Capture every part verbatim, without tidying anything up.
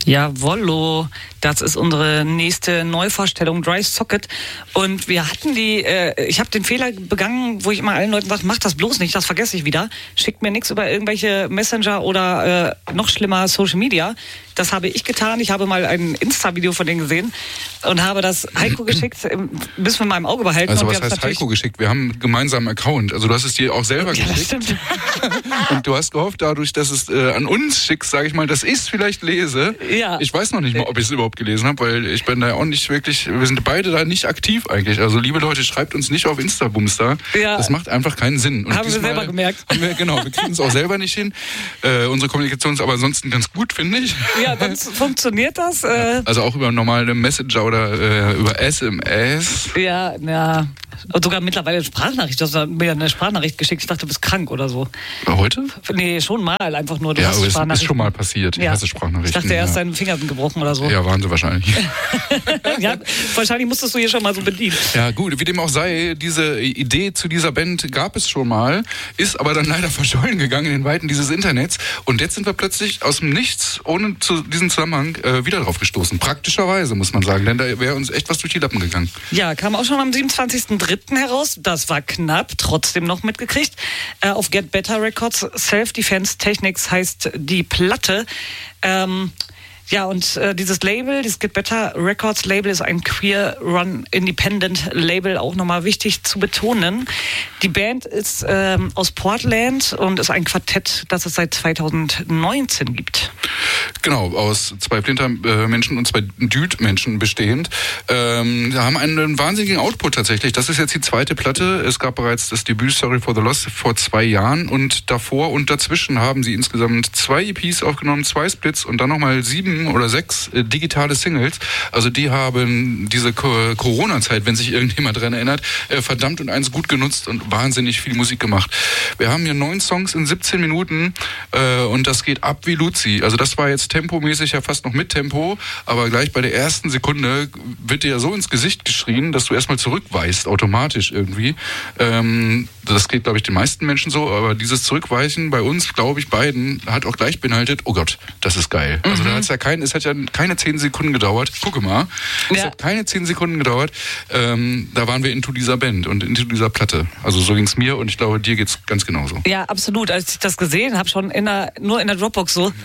Jawollo, das ist unsere nächste Neuvorstellung, Dry Socket. Und wir hatten die, äh, ich habe den Fehler begangen, wo ich immer allen Leuten sage, mach das bloß nicht, das vergesse ich wieder. Schickt mir nichts über irgendwelche Messenger oder äh, noch schlimmer Social Media. Das habe ich getan. Ich habe mal ein Insta-Video von denen gesehen und habe das Heiko geschickt, bis mit meinem Auge behalten. Also und was heißt Heiko geschickt? Wir haben einen gemeinsamen Account. Also du hast es dir auch selber ja, geschickt. Das stimmt. Und du hast gehofft, dadurch, dass es äh, an uns schickst, sage ich mal, dass ich es vielleicht lese. Ja. Ich weiß noch nicht mal, ob ich es überhaupt gelesen habe, weil ich bin da ja auch nicht wirklich, wir sind beide da nicht aktiv eigentlich. Also liebe Leute, schreibt uns nicht auf Insta-Bumster. Ja. Das macht einfach keinen Sinn. Und haben wir selber gemerkt. Haben wir, genau, wir kriegen es auch selber nicht hin. Äh, unsere Kommunikation ist aber ansonsten ganz gut, finde ich. Ja, sonst funktioniert das. Äh Also auch über normale Messenger oder äh, über S M S. Ja, ja. Und sogar mittlerweile eine Sprachnachricht. Du hast mir eine Sprachnachricht geschickt. Ich dachte, du bist krank oder so. Heute? Nee, schon mal. Einfach nur, du ja, hast aber es Sprachnachrichten. ist schon mal passiert. Ich ja. hasse Sprachnachrichten. Ich dachte, erst ja. deine Finger sind gebrochen oder so. Ja, waren sie wahrscheinlich. Ja, wahrscheinlich musstest du hier schon mal so bedienen. Ja, gut, wie dem auch sei, diese Idee zu dieser Band gab es schon mal, ist aber dann leider verschollen gegangen in den Weiten dieses Internets. Und jetzt sind wir plötzlich aus dem Nichts, ohne zu diesem Zusammenhang, äh, wieder drauf gestoßen. Praktischerweise, muss man sagen, denn da wäre uns echt was durch die Lappen gegangen. Ja, kam auch schon am siebenundzwanzigsten dritten heraus. Das war knapp, trotzdem noch mitgekriegt. Äh, auf Get Better Records, Self-Defense Techniques heißt die Platte. Ähm, Ja, und äh, dieses Label, dieses Get Better Records Label ist ein Queer Run Independent Label, auch nochmal wichtig zu betonen. Die Band ist ähm, aus Portland und ist ein Quartett, das es seit zweitausendneunzehn gibt. Genau, aus zwei Flinter-Menschen und zwei Dude-Menschen bestehend. Ähm, wir haben einen wahnsinnigen Output tatsächlich. Das ist jetzt die zweite Platte. Es gab bereits das Debüt Sorry for the Loss vor zwei Jahren und davor und dazwischen haben sie insgesamt zwei E Ps aufgenommen, zwei Splits und dann nochmal sieben oder sechs äh, digitale Singles. Also die haben diese Co- Corona-Zeit, wenn sich irgendjemand dran erinnert, äh, verdammt und eins gut genutzt und wahnsinnig viel Musik gemacht. Wir haben hier neun Songs in siebzehn Minuten äh, und das geht ab wie Luzi. Also das war jetzt tempomäßig ja fast noch mit Tempo, aber gleich bei der ersten Sekunde wird dir ja so ins Gesicht geschrien, dass du erstmal zurückweichst, automatisch irgendwie. Ähm, das geht, glaube ich, den meisten Menschen so, aber dieses Zurückweichen bei uns, glaube ich, beiden, hat auch gleich beinhaltet, oh Gott, das ist geil. Mhm. Also da hat's ja kein, es hat ja keine zehn Sekunden gedauert. Gucke mal. Es ja. hat keine zehn Sekunden gedauert. Ähm, da waren wir into dieser Band und into dieser Platte. Also so ging's mir und ich glaube, dir geht's ganz genauso. Ja, absolut. Als ich das gesehen habe, schon in der, nur in der Dropbox so,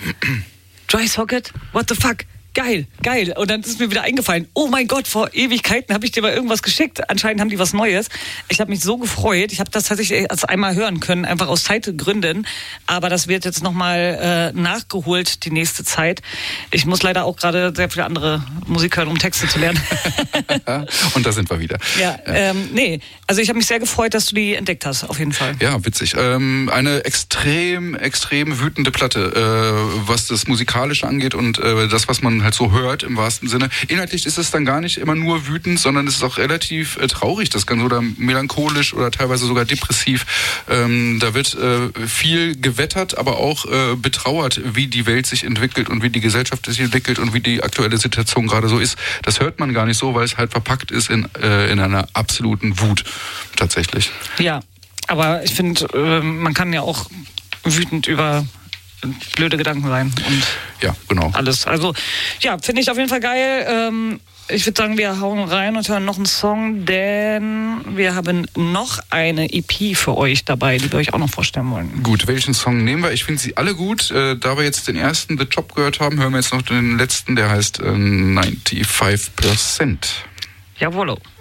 Dry Socket, what the fuck? Geil, geil. Und dann ist mir wieder eingefallen, oh mein Gott, vor Ewigkeiten habe ich dir mal irgendwas geschickt. Anscheinend haben die was Neues. Ich habe mich so gefreut. Ich habe das tatsächlich erst einmal hören können, einfach aus Zeitgründen. Aber das wird jetzt nochmal äh, nachgeholt die nächste Zeit. Ich muss leider auch gerade sehr viele andere Musik hören, um Texte zu lernen. Und da sind wir wieder. Ja, ja. Ähm, nee, also ich habe mich sehr gefreut, dass du die entdeckt hast, auf jeden Fall. Ja, witzig. Ähm, eine extrem, extrem wütende Platte, äh, was das Musikalische angeht und äh, das, was man halt so hört im wahrsten Sinne. Inhaltlich ist es dann gar nicht immer nur wütend, sondern es ist auch relativ äh, traurig, das Ganze, oder melancholisch oder teilweise sogar depressiv. Ähm, da wird äh, viel gewettert, aber auch äh, betrauert, wie die Welt sich entwickelt und wie die Gesellschaft sich entwickelt und wie die aktuelle Situation gerade so ist. Das hört man gar nicht so, weil es halt verpackt ist in, äh, in einer absoluten Wut tatsächlich. Ja, aber ich finde, äh, man kann ja auch wütend über blöde Gedanken sein und ja, genau. alles. Also ja, finde ich auf jeden Fall geil. Ähm, ich würde sagen, wir hauen rein und hören noch einen Song, denn wir haben noch eine E P für euch dabei, die wir euch auch noch vorstellen wollen. Gut, welchen Song nehmen wir? Ich finde sie alle gut. Äh, da wir jetzt den ersten The Job gehört haben, hören wir jetzt noch den letzten, der heißt äh, fünfundneunzig Prozent. Jawollo.